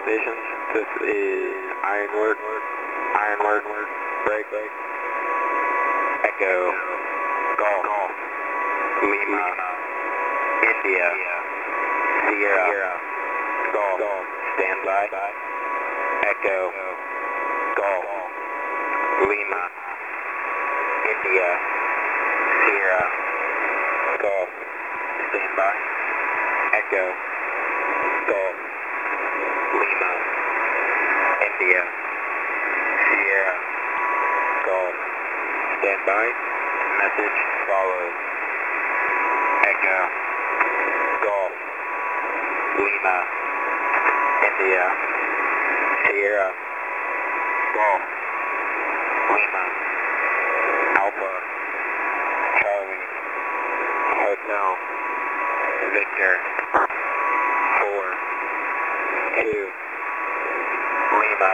stations. This is Ironwork, break, Echo, Golf, Lima, India, Sierra, Golf, standby, Echo, Golf, Lima, India, Sierra, Golf, standby, Echo, Golf, Lima, India, Sierra, Golf, standby, message follows, Echo, Golf, Lima, India, Sierra, Golf, Lima, Alpha, Charlie, Hotel, Victor, 4, 2, Lima,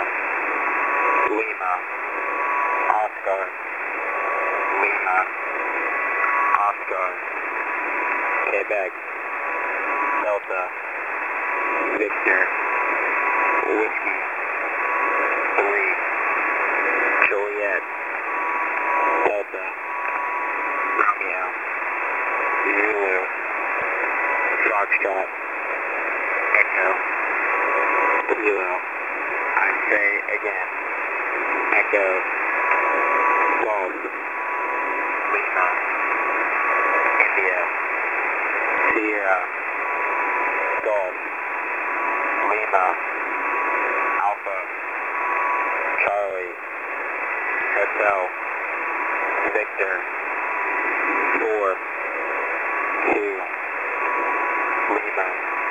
Oscar, Lima, Oscar, Quebec, Delta, Victor, Whiskey, 3, Juliet, Delta, Romeo, Zulu, Foxtrot, Echo, Kilo. I say again, Echo, Golf, Lima, India, Sierra, Golf, Lima, Alpha, Charlie, Hotel, Victor, 4, 2, Lima,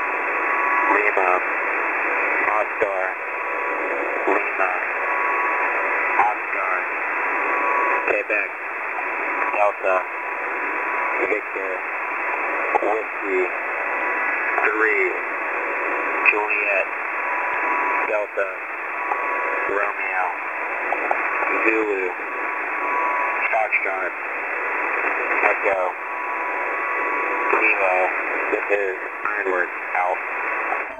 Oscar, Lima, Oscar, Quebec, Delta, Victor, Whiskey, 3, Juliet, Delta, Romeo, Zulu, Foxtrot, Echo, Kilo. This is Ironwork.